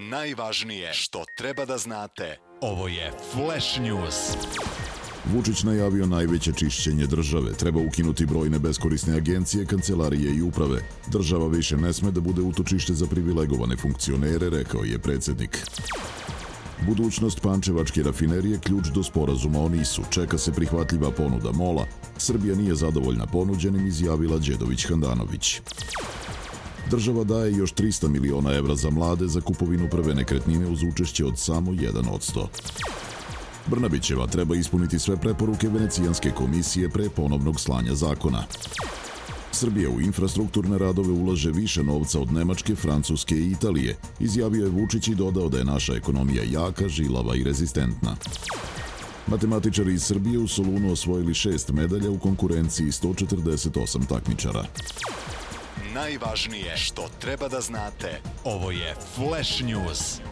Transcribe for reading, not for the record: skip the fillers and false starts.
Najvažnije što treba da znate. Ovo je Flash News. Vučić najavio najveće čišćenje države. Treba ukinuti brojne beskorisne agencije, kancelarije i uprave. Država više ne sme da bude utočište za privilegovane funkcionere, rekao je predsednik. Budućnost pančevačke rafinerije ključ do sporazuma o NIS-u. Čeka se prihvatljiva ponuda MOL-a. Srbija nije zadovoljna ponuđenim, izjavila Đedović Handanović. Država daje još 300 miliona evra za mlade za kupovinu prve nekretnine uz učešće od samo 1%. Brnabićeva treba ispuniti sve preporuke Venecijanske komisije pre ponovnog slanja zakona. Srbija u infrastrukturne radove ulaže više novca od Nemačke, Francuske i Italije, izjavio je Vučić i dodao da je naša ekonomija jaka, žilava i rezistentna. Matematičari iz Srbije u Solunu osvojili 6 medalja u konkurenciji 148 takmičara. Najvažnije što treba da znate. Ovo je Flash News.